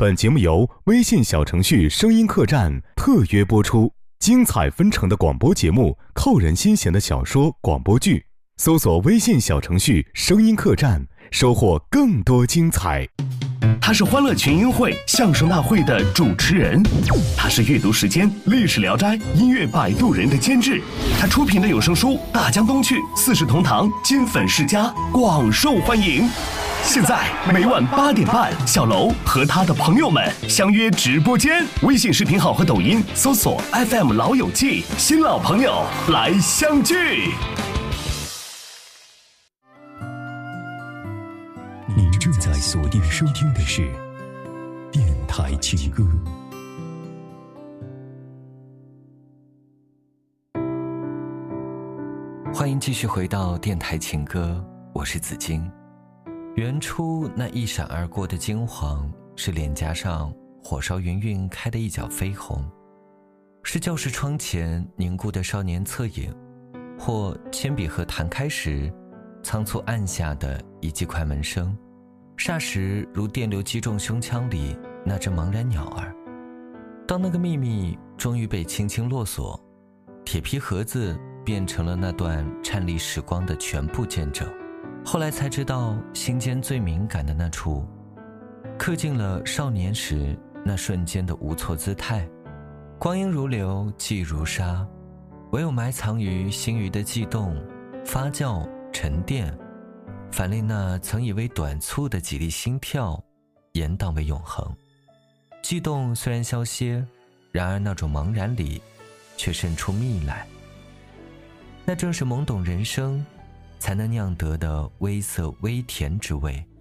本节目由微信小程序声音客栈特约播出，精彩纷呈的广播节目，扣人心弦的小说广播剧，搜索微信小程序声音客栈，收获更多精彩。 他是欢乐群英会相声大会的主持人，他是阅读时间历史聊斋音乐摆渡人的监制，他出品的有声书《大江东去》四世同堂金粉世家广受欢迎。现在每晚8点半，小楼和他的朋友们相约直播间，微信视频号和抖音搜索 FM 老友记，新老朋友来相聚。 您正在锁定收听的是电台情歌。 欢迎继续回到电台情歌，我是紫金。原初那一闪而过的金黄，是脸颊上火烧云云开的一角绯红，是教室窗前凝固的少年侧影，或铅笔盒弹开时仓促按下的一记快门声，霎时如电流击中胸腔里那只茫然鸟儿。当那个秘密终于被轻轻落锁，铁皮盒子变成了那段颤栗时光的全部见证。后来才知道，心间最敏感的那处，刻进了少年时那瞬间的无措姿态。光阴如流，记忆如沙，唯有埋藏于心余的悸动发酵沉淀，反令那曾以为短促的几粒心跳延宕为永恒。悸动虽然消歇，然而那种茫然里却渗出蜜来，那正是懵懂人生才能酿得的微涩微甜之味。